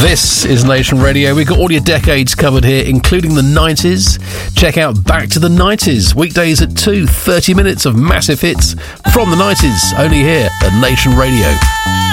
This is Nation Radio. We've got all your decades covered here, including the 90s. Check out Back to the 90s, weekdays at 2, 30 minutes of massive hits from the 90s, only here at Nation Radio.